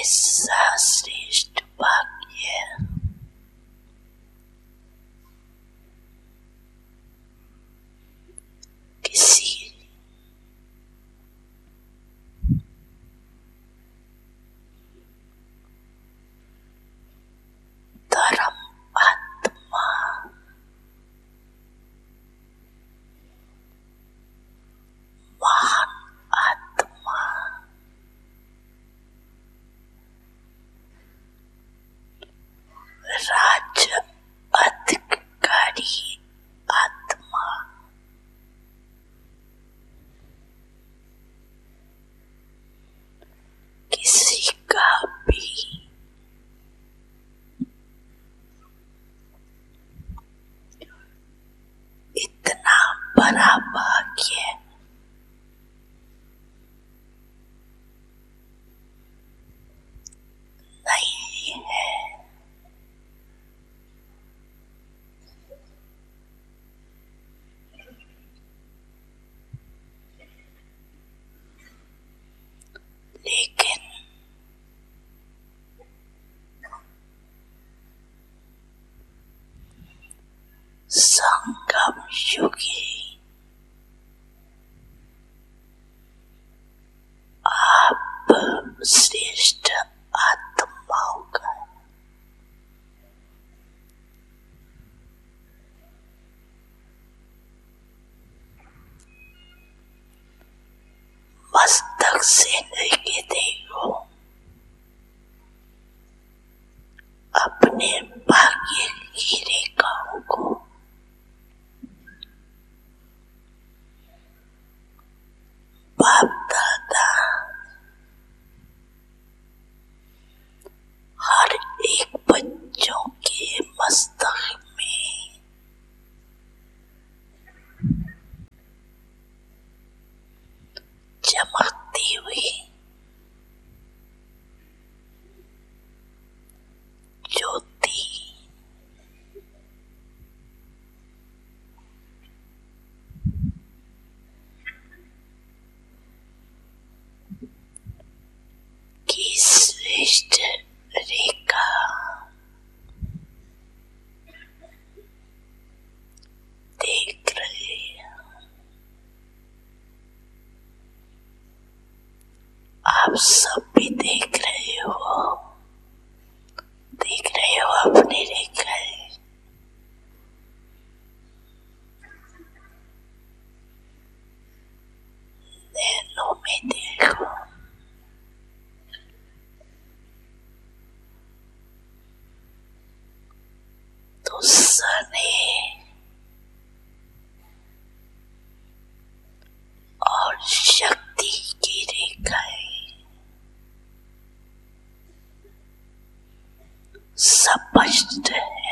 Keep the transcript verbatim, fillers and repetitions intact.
ऐसा श्रेष्ठ भाग्य किसी धर्म आत्मा महान आत्मा राज्य अधिकारी आत्मा किसी का भी इतना बड़ा भाग्य नहीं है। लेकिन संगम युगी आप श्रेष्ठ आत्माओं का मस्तक से लेके देखो अपने भाग्य की रेखाओं को बाप दादा हर एक बच्चों के मस्तक में चमकती हुई ज्योति की श्रेष्ठ रेखा देख रहे हैं। आप सब भी देख रहे हो देख रहे हो अपनी रेखाएं। नैनों में देखो तो सने और शक्ति की रेखाएं स्पष्ट है।